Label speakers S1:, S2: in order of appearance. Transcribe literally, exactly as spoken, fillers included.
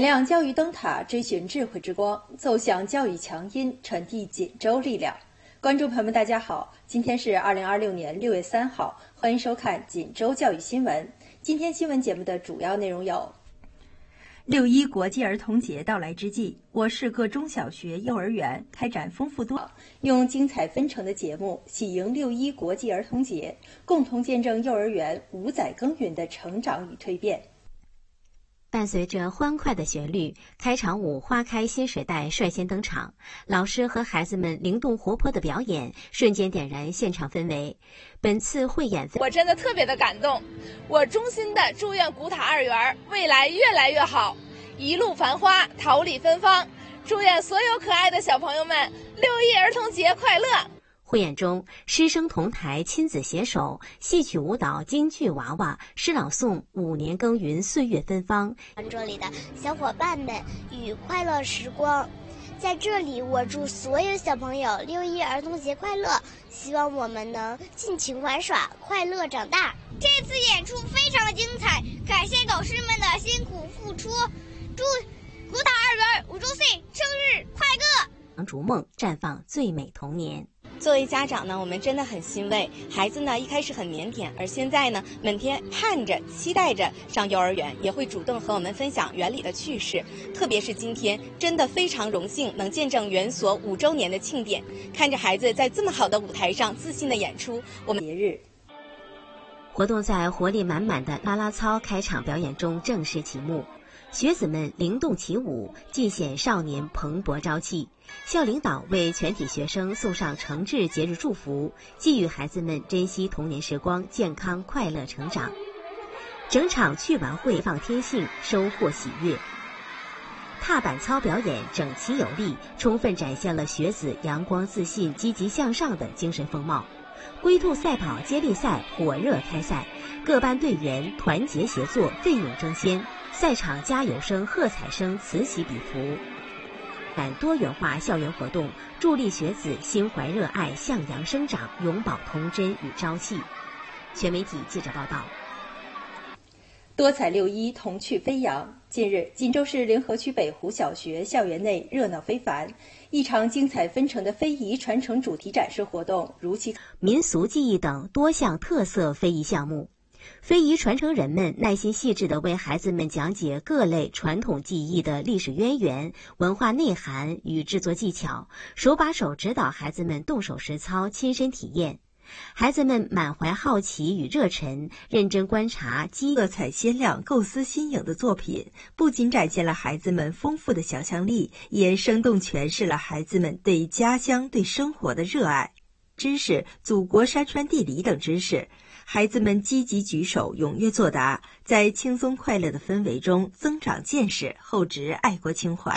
S1: 点亮教育灯塔，追寻智慧之光，奏响教育强音，传递锦州力量。观众朋友们，大家好，今天是二零二六年六月三号，欢迎收看锦州教育新闻。今天新闻节目的主要内容有：六一国际儿童节到来之际，我市各中小学、幼儿园开展丰富多，用精彩纷呈的节目喜迎六一国际儿童节，共同见证幼儿园五载耕耘的成长与蜕变。
S2: 伴随着欢快的旋律，开场舞《花开新时代》率先登场，老师和孩子们灵动活泼的表演瞬间点燃现场氛围。本次汇演，
S3: 我真的特别的感动，我衷心的祝愿古塔二园未来越来越好，一路繁花，桃李芬芳。祝愿所有可爱的小朋友们六一儿童节快乐！
S2: 汇演中，师生同台亲子携手，戏曲舞蹈、京剧娃娃、诗朗诵，五年耕耘，岁月芬芳。
S4: 这里的小伙伴们与快乐时光，在这里我祝所有小朋友六一儿童节快乐，希望我们能尽情玩耍，快乐长大。
S5: 这次演出非常精彩，感谢导师们的辛苦付出，祝古塔二园五周岁生日快乐！
S2: 逐梦绽放最美童年。
S6: 作为家长呢，我们真的很欣慰，孩子呢一开始很腼腆，而现在呢每天盼着期待着上幼儿园，也会主动和我们分享园里的趣事。特别是今天，真的非常荣幸能见证园所五周年的庆典，看着孩子在这么好的舞台上自信的演出。我们
S1: 节日
S2: 活动在活力满满的啦啦操开场表演中正式启幕，学子们灵动起舞，尽显少年蓬勃朝气。校领导为全体学生送上诚挚节日祝福，寄予孩子们珍惜童年时光，健康快乐成长。整场趣玩会放天性，收获喜悦。踏板操表演整齐有力，充分展现了学子阳光自信、积极向上的精神风貌。龟兔赛跑接力赛火热开赛，各班队员团结协作，奋勇争先。赛场加油声、喝彩声此起彼伏。展多元化校园活动，助力学子心怀热爱，向阳生长，永葆童真与朝气。全媒体记者报道。
S1: 多彩六一，童趣飞扬。近日，锦州市联合区北湖小学校园内热闹非凡，一场精彩纷呈的非遗传承主题展示活动如期。
S2: 民俗技艺等多项特色非遗项目。非遗传承人们耐心细致地为孩子们讲解各类传统技艺的历史渊源、文化内涵与制作技巧，手把手指导孩子们动手实操、亲身体验。孩子们满怀好奇与热忱，认真观察
S7: 色彩鲜亮、构思新颖的作品，不仅展现了孩子们丰富的想象力，也生动诠释了孩子们对家乡、对生活的热爱。知识、祖国山川地理等知识，孩子们积极举手，踊跃作答，在轻松快乐的氛围中增长见识，厚植爱国情怀。